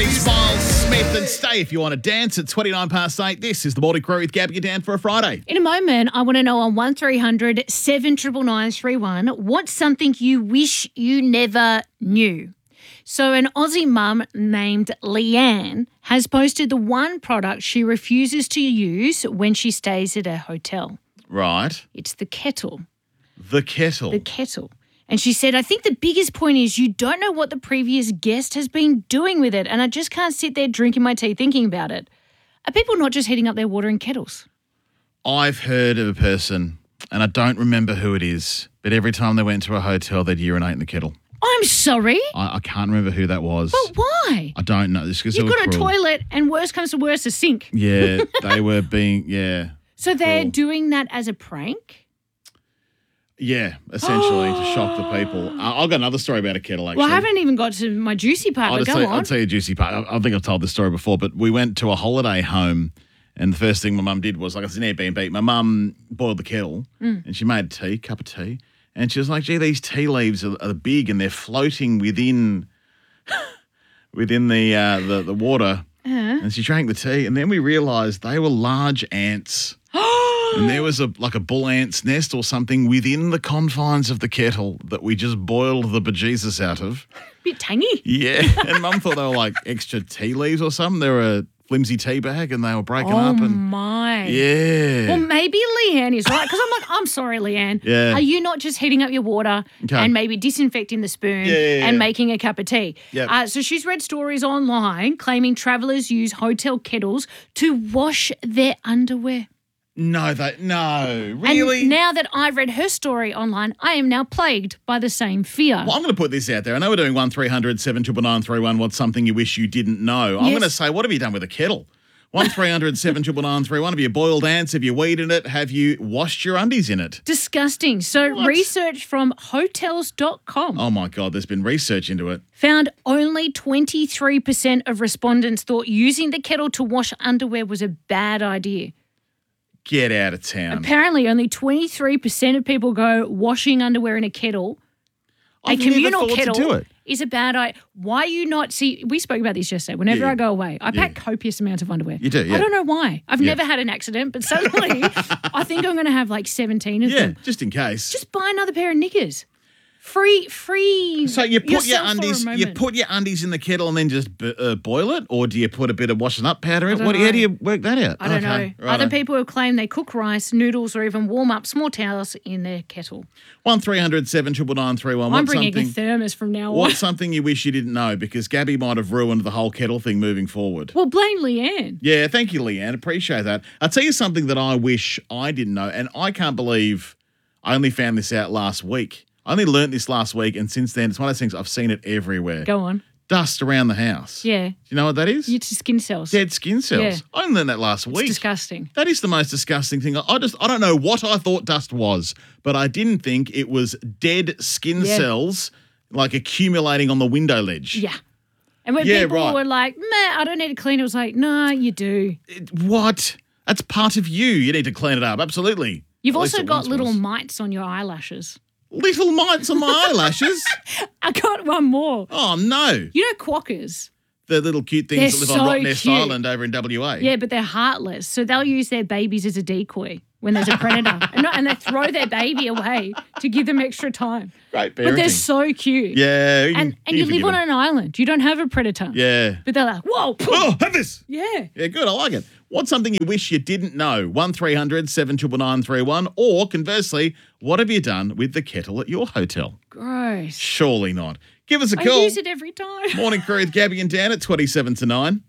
Eddie Smiles, Smith and Stay if you want to dance at 29 past 8. This is the Morning Crew with Gabby and Dan for a Friday. In a moment, I want to know on 1300 799 what's something you wish you never knew. So an Aussie mum named Leanne has posted the one product she refuses to use when she stays at a hotel. Right. It's the kettle. The kettle. The kettle. And she said, I think the biggest point is you don't know what the previous guest has been doing with it, and I just can't sit there drinking my tea thinking about it. Are people not just heating up their water in kettles? I've heard of a person, and I don't remember who it is, but every time they went to a hotel, they'd urinate in the kettle. I'm sorry. I can't remember who that was. But why? I don't know. You've got a toilet, and worst comes to worst, a sink. Yeah, they were being, So they're Cool. doing that as a prank? Yeah, essentially to shock the people. I've got another story about a kettle, actually. Well, I haven't even got to my juicy part, but go on. I'll tell you a juicy part. I think I've told this story before, but we went to a holiday home, and the first thing my mum did was, like, it's an Airbnb. My mum boiled the kettle, and she made a cup of tea, and she was like, gee, these tea leaves are big, and they're floating within the water. And she drank the tea, and then we realised they were large ants. And there was a bull ant's nest or something within the confines of the kettle that we just boiled the bejesus out of. Bit tangy. Yeah, and Mum thought they were like extra tea leaves or something. They were a flimsy tea bag and they were breaking up. Oh, And my. yeah. Well, maybe Leanne is right, because I'm like, I'm sorry, Leanne. Yeah. Are you not just heating up your water and maybe disinfecting the spoon and making a cup of tea? Yep. So she's read stories online claiming travellers use hotel kettles to wash their underwear. No, really? And now that I've read her story online, I am now plagued by the same fear. Well, I'm going to put this out there. I know we're doing 1300 79931. What's something you wish you didn't know? I'm going to say, what have you done with a kettle? 1300 79931. Have you boiled ants? Have you weeded it? Have you washed your undies in it? Disgusting. So research from hotels.com Oh, my God, there's been research into it. found only 23% of respondents thought using the kettle to wash underwear was a bad idea. Get out of town. Apparently, only 23% of people go washing underwear in a kettle. I've a communal never thought kettle to do it. is a bad idea. Why you not see? We spoke about this yesterday. Whenever I go away, I pack copious amounts of underwear. You do, yeah. I don't know why. I've never had an accident, but suddenly I think I'm going to have like 17 of them. Just in case. Just buy another pair of knickers. Free. So you put your yourself for a undies, moment. in the kettle and then just boil it, or do you put a bit of washing up powder in it? don't know. How do you work that out? I don't know. Other people have claimed they cook rice, noodles, or even warm up small towels in their kettle. 1300 79931. I'm bringing a thermos from now on. What's something you wish you didn't know? Because Gabby might have ruined the whole kettle thing moving forward. Well, blame Leanne. Yeah, thank you, Leanne. Appreciate that. I'll tell you something that I wish I didn't know, and I can't believe I only found this out last week. I only learnt this last week, and since then, it's one of those things, I've seen it everywhere. Go on. Dust around the house. Yeah. Do you know what that is? It's skin cells. Dead skin cells. Yeah. I only learned that last week. It's disgusting. That is the most disgusting thing. I don't know what I thought dust was, but I didn't think it was dead skin cells like accumulating on the window ledge. Yeah. And when people were like, meh, I don't need to clean it, was like, nah, you do. What? That's part of you. You need to clean it up. Absolutely. You've At least also it got once little was. mites on your eyelashes. Little mites on my eyelashes? I got one more. Oh, no. You know quackers? The little cute things that They're live on so Rottnest cute. Island over in WA. Yeah, but they're heartless. So they'll use their babies as a decoy when there's a predator. and they throw their baby away to give them extra time. Great parenting. But they're so cute. Yeah. And you live on an island. You don't have a predator. Yeah. But they're like, whoa. Oh, have this. Yeah. Yeah, good. I like it. What's something you wish you didn't know? 1300 79931. Or conversely, what have you done with the kettle at your hotel? Gross. Surely not. Give us a I call. use it every time. Morning Crew with Gabby and Dan at 27 to 9.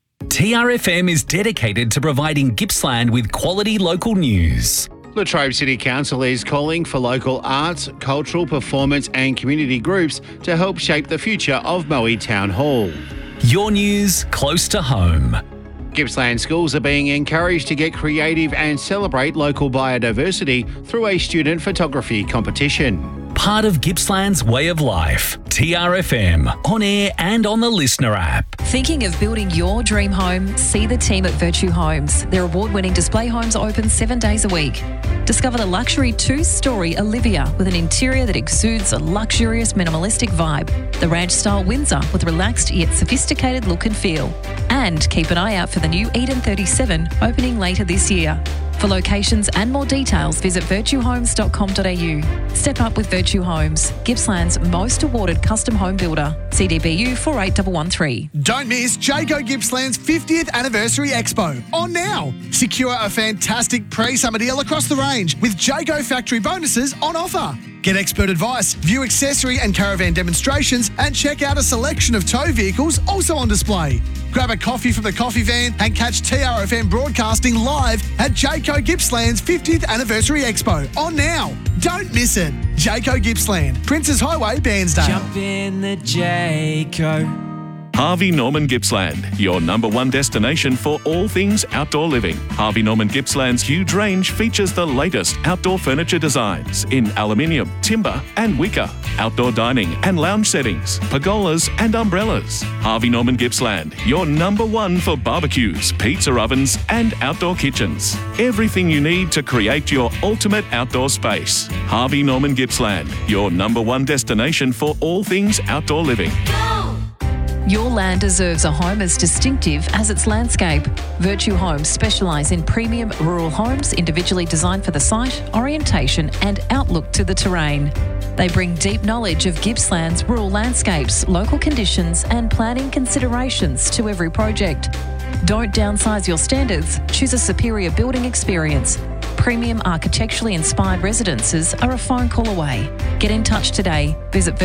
TRFM is dedicated to providing Gippsland with quality local news. Latrobe City Council is calling for local arts, cultural, performance and community groups to help shape the future of Moe Town Hall. Your news close to home. Gippsland schools are being encouraged to get creative and celebrate local biodiversity through a student photography competition. part of Gippsland's way of life. TRFM, on air and on the Listener app. Thinking of building your dream home? See the team at Virtue Homes. Their award-winning display homes are open 7 days a week. Discover the luxury 2-story Olivia with an interior that exudes a luxurious minimalistic vibe. The ranch-style Windsor with relaxed yet sophisticated look and feel. And keep an eye out for the new Eden 37 opening later this year. For locations and more details, visit virtuehomes.com.au. Step up with Virtue Homes, Gippsland's most awarded custom home builder. CDBU 48113. Don't miss Jayco Gippsland's 50th Anniversary Expo on now. Secure a fantastic pre-summer deal across the range with Jayco factory bonuses on offer. Get expert advice, view accessory and caravan demonstrations, and check out a selection of tow vehicles also on display. Grab a coffee from the coffee van and catch TRFM broadcasting live at Jayco Gippsland's 50th Anniversary Expo on now. Don't miss it. Jayco Gippsland, Princes Highway, Bairnsdale. Jump in the Jayco. Harvey Norman Gippsland, your number one destination for all things outdoor living. Harvey Norman Gippsland's huge range features the latest outdoor furniture designs in aluminium, timber and wicker, outdoor dining and lounge settings, pergolas and umbrellas. Harvey Norman Gippsland, your number one for barbecues, pizza ovens and outdoor kitchens. Everything you need to create your ultimate outdoor space. Harvey Norman Gippsland, your number one destination for all things outdoor living. Your land deserves a home as distinctive as its landscape. Virtue Homes specialise in premium rural homes individually designed for the site, orientation and outlook to the terrain. They bring deep knowledge of Gippsland's rural landscapes, local conditions and planning considerations to every project. Don't downsize your standards, choose a superior building experience. Premium architecturally inspired residences are a phone call away. Get in touch today. Visit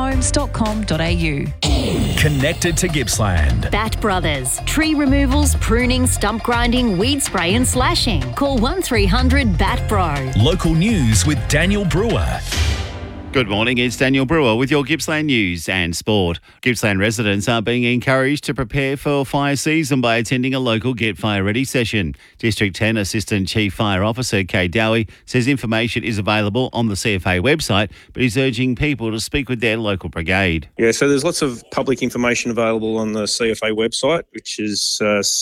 virtuehomes.com.au. Connected to Gippsland. Bat Brothers. Tree removals, pruning, stump grinding, weed spray and slashing. Call 1300 BAT BRO. Local news with Daniel Brewer. Good morning, it's Daniel Brewer with your Gippsland news and sport. Gippsland residents are being encouraged to prepare for fire season by attending a local Get Fire Ready session. District 10 Assistant Chief Fire Officer Kay Dowie says information is available on the CFA website, but is urging people to speak with their local brigade. Yeah, so there's lots of public information available on the CFA website, which is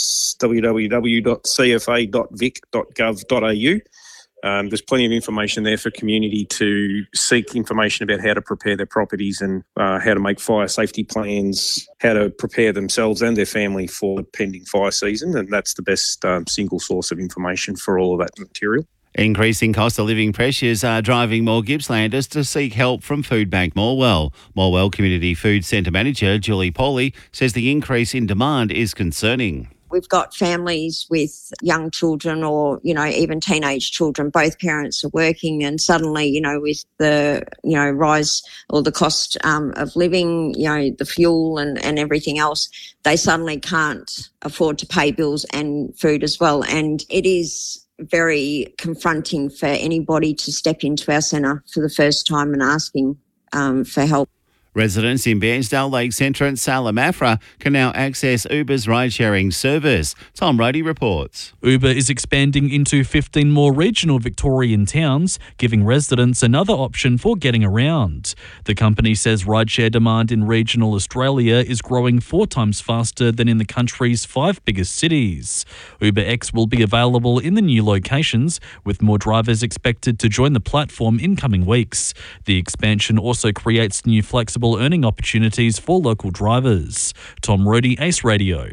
www.cfa.vic.gov.au. There's plenty of information there for community to seek information about how to prepare their properties and how to make fire safety plans, how to prepare themselves and their family for the pending fire season. And that's the best single source of information for all of that material. Increasing cost of living pressures are driving more Gippslanders to seek help from Food Bank Morwell. Morwell Community Food Centre Manager Julie Pauly says the increase in demand is concerning. We've got families with young children or, even teenage children. Both parents are working and suddenly, with the, rise or the cost of living, the fuel and everything else, they suddenly can't afford to pay bills and food as well. And it is very confronting for anybody to step into our centre for the first time and asking for help. Residents in Bairnsdale, Lake Centre and Salamafra can now access Uber's ride-sharing service. Tom Roddy reports. Uber is expanding into 15 more regional Victorian towns, giving residents another option for getting around. The company says rideshare demand in regional Australia is growing 4 times faster than in the country's 5 biggest cities. UberX will be available in the new locations, with more drivers expected to join the platform in coming weeks. The expansion also creates new flexible earning opportunities for local drivers. Tom Roddy, Ace Radio.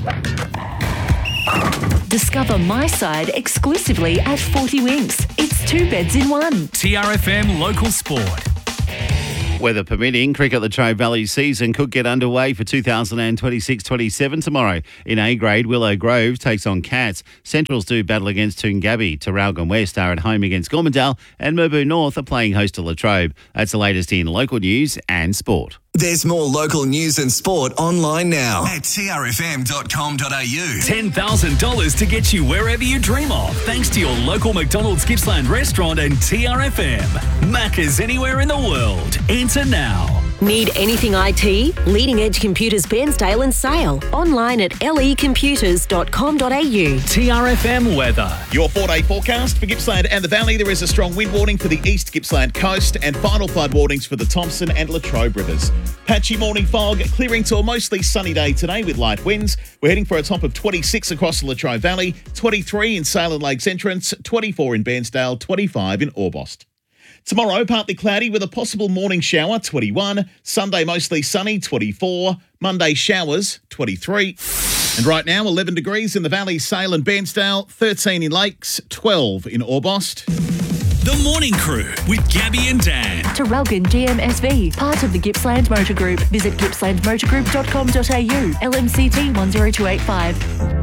Discover My Side exclusively at 40 Winks. It's 2 beds in one. TRFM Local Sport. Weather permitting, cricket Latrobe Valley season could get underway for 2026-27 tomorrow. In A grade, Willow Grove takes on Cats. Centrals do battle against Toongabbie. Traralgon West are at home against Gormandale, and Merbu North are playing host to Latrobe. That's the latest in local news and sport. There's more local news and sport online now at trfm.com.au. $10,000 to get you wherever you dream of, thanks to your local McDonald's Gippsland restaurant and TRFM. Macca's anywhere in the world. Enter now. Need anything IT? Leading Edge Computers Bairnsdale and Sale. Online at lecomputers.com.au. TRFM weather. Your 4-day forecast for Gippsland and the Valley. There is a strong wind warning for the East Gippsland coast and final flood warnings for the Thompson and Latrobe rivers. Patchy morning fog, clearing to a mostly sunny day today with light winds. We're heading for a top of 26 across the Latrobe Valley, 23 in Salem Lakes Entrance, 24 in Bairnsdale, 25 in Orbost. Tomorrow, partly cloudy with a possible morning shower, 21. Sunday, mostly sunny, 24. Monday, showers, 23. And right now, 11 degrees in the Valley, Sale and Bairnsdale, 13 in Lakes, 12 in Orbost. The Morning Crew with Gabby and Dan. Terrelgan GMSV, part of the Gippsland Motor Group. Visit gippslandmotorgroup.com.au, LMCT 10285.